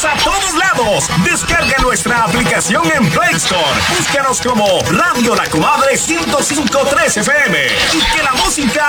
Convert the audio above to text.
a todos lados. Descarga nuestra aplicación en Play Store. Búscanos como Radio La Comadre 105.3 FM y que la música